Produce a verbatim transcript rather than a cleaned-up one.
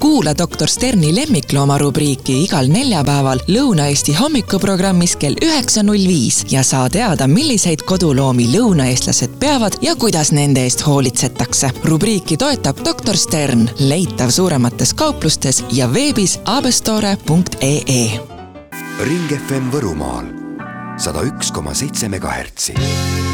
Kuula doktor Sterni lemmiklooma rubriiki igal neljapäeval Lõuna-Eesti hommikuprogrammis kell üheksa null viis ja saa teada, milliseid koduloomi lõunaeestlased peavad ja kuidas nende eest hoolitsetakse. Rubriiki toetab doktor Stern, leitav suuremates kauplustes ja veebis abestore punkt ee. Ring F M Võrumaal sada üks koma seitse megahertsi.